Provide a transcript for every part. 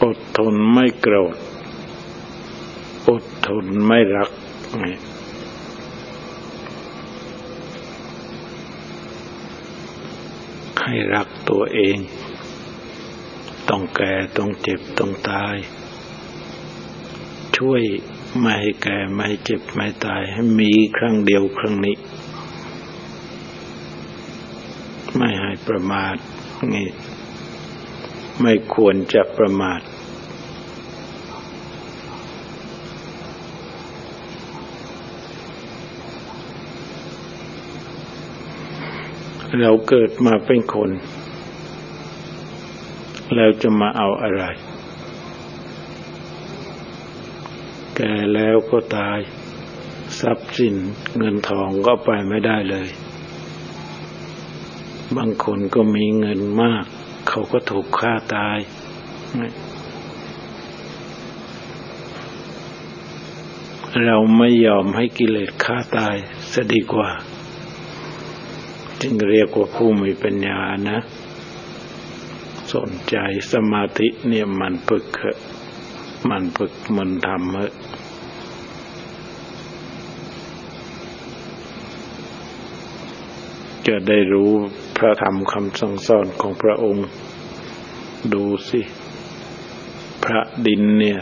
อดทนไม่โกรธอดทนไม่รักให้รักตัวเองต้องแก่ต้องเจ็บต้องตายช่วยไม่ให้แก่ไม่ให้เจ็บไม่ตายให้มีครั้งเดียวครั้งนี้ไม่ให้ประมาทนี่ไม่ควรจะประมาทเราเกิดมาเป็นคนแล้วจะมาเอาอะไรแก่แล้วก็ตายทรัพย์สินเงินทองก็ไปไม่ได้เลยบางคนก็มีเงินมากเขาก็ถูกฆ่าตายเราไม่ยอมให้กิเลสฆ่าตายซะดีกว่าจึงเรียกว่าผู้มีปัญญานะสนใจสมาธิเนี่ยมันฝึกมันทำจะได้รู้พระธรรมคำสั่งสอนของพระองค์ดูสิพระดินเนี่ย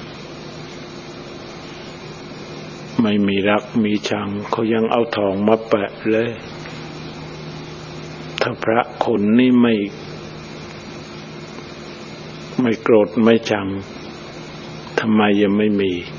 ไม่มีรักมีชังเขายังเอาทองมาแปะเลยถ้าพระคนนี่ไม่โกรธไม่ชังทำไมยังไม่มี